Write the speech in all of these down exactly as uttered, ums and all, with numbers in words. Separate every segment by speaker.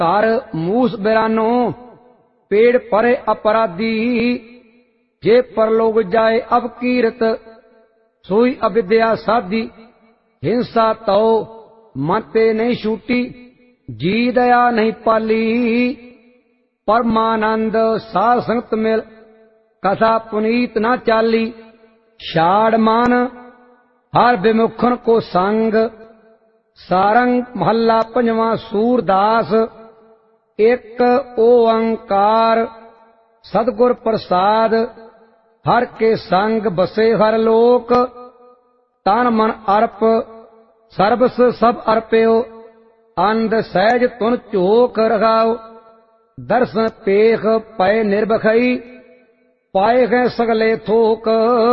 Speaker 1: घर मूस बिरानो पेड़ परे अपराधी। जे परलोक जाए अब कीरत सोई अविद्या साधी। हिंसा तो मन ते नहीं छूटी जी दया नहीं पाली। परमानंद साध संगत मिल कथा पुनीत न चाली। छाड़ मान हर विमुखन को संग सारंग महला पंजवा सूरदास। एक ओंकार सतगुर प्रसाद हर के संग बसे हर लोक। तन मन अर्प सर्वस सब अर्प्यो अंध सहज तुन चोक रखाओ। दर्शन पेख पय निर्भखई पाए गए सगले थोक।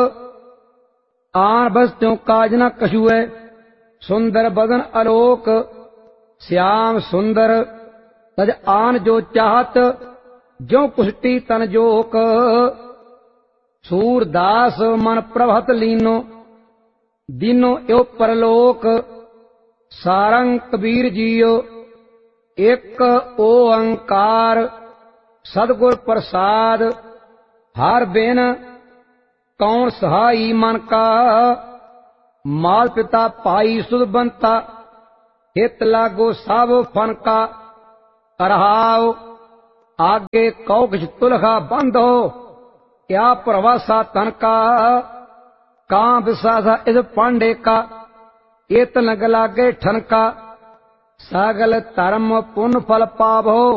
Speaker 1: आन बस त्यों काज न कछुए सुंदर बदन आलोक। श्याम सुंदर तज आन जो चाहत जो कुष्टि तन जोक। सूरदास मन प्रभत लीनो दीनो यो परलोक। सारंग कबीर जियो एक ओंकार सतगुर प्रसाद। हर बिन कौन सहाई मन का माल पिता पाई सुध बनता। हित लागो सब फन का रहाओ आगे कौ किछ तुलखा बंद हो। क्या प्रवासा तन का कां विसासा इस पांडे का। एत लग लागे ठनका सगल धर्म पुण्य फल पावो।